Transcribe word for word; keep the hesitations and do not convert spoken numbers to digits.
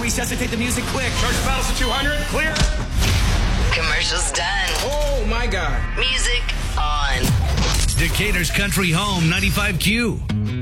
resuscitate the music quick. Charge the battles to two hundred. Clear. Commercials done. Oh, my God. Music on. Decatur's Country Home, ninety-five Q.